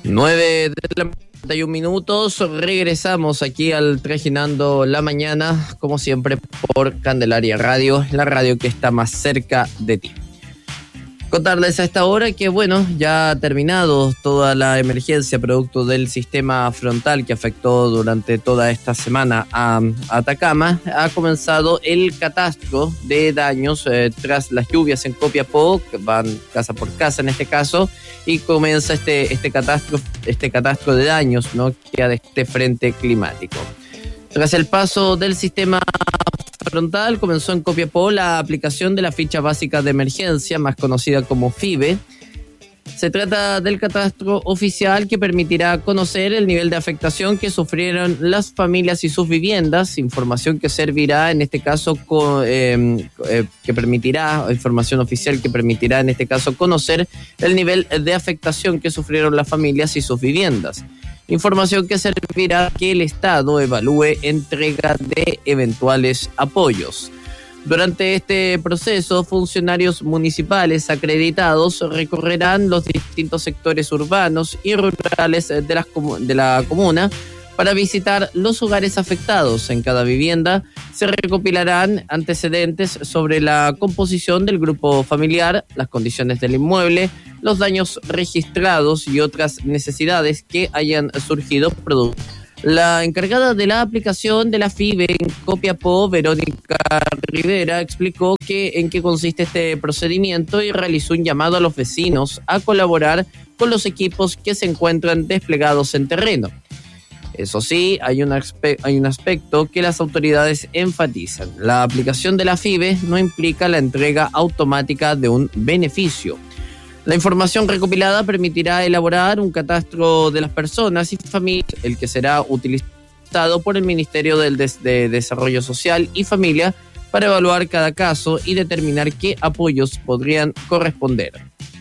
9:41. Regresamos aquí al Trajinando la Mañana, como siempre por Candelaria Radio, la radio que está más cerca de ti. Contarles a esta hora que, ya ha terminado toda la emergencia producto del sistema frontal que afectó durante toda esta semana a Atacama. Ha comenzado el catastro de daños tras las lluvias en Copiapó, que van casa por casa en este caso, y comienza este catastro de daños, ¿no?, que de este frente climático. Tras el paso del sistema frontal, comenzó en Copiapó la aplicación de la ficha básica de emergencia, más conocida como FIBE. Se trata del catastro oficial que permitirá conocer el nivel de afectación que sufrieron las familias y sus viviendas, información que servirá en este caso, información oficial que permitirá en este caso conocer el nivel de afectación que sufrieron las familias y sus viviendas. Información que servirá que el Estado evalúe entrega de eventuales apoyos. Durante este proceso, funcionarios municipales acreditados recorrerán los distintos sectores urbanos y rurales de la comuna para visitar los hogares afectados. En cada vivienda se recopilarán antecedentes sobre la composición del grupo familiar, las condiciones del inmueble, los daños registrados y otras necesidades que hayan surgido producto. La encargada de la aplicación de la FIBE en Copiapó, Verónica Rivera, explicó en qué consiste este procedimiento y realizó un llamado a los vecinos a colaborar con los equipos que se encuentran desplegados en terreno. Eso sí, hay un aspecto que las autoridades enfatizan. La aplicación de la FIBE no implica la entrega automática de un beneficio. La información recopilada permitirá elaborar un catastro de las personas y familias, el que será utilizado por el Ministerio de Desarrollo Social y Familia para evaluar cada caso y determinar qué apoyos podrían corresponder.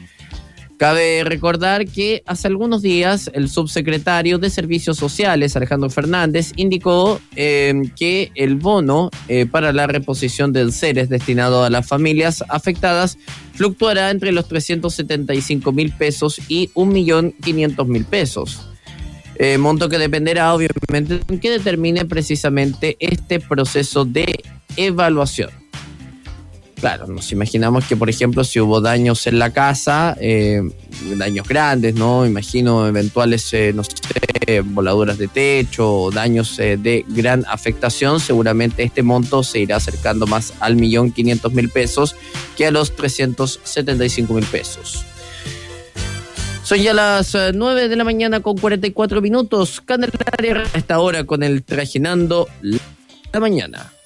Cabe recordar que hace algunos días el subsecretario de Servicios Sociales, Alejandro Fernández, indicó que el bono para la reposición del CERES destinado a las familias afectadas fluctuará entre los 375.000 pesos y 1.500.000 pesos. Monto que dependerá, obviamente, de que determine precisamente este proceso de evaluación. Claro, nos imaginamos que, por ejemplo, si hubo daños en la casa, daños grandes, ¿no? Imagino eventuales, voladuras de techo o daños de gran afectación, seguramente este monto se irá acercando más al 1.500.000 pesos que a los 375.000 pesos. Son ya las 9:44 a.m. Candelaria a esta hora con el Trajinando la Mañana.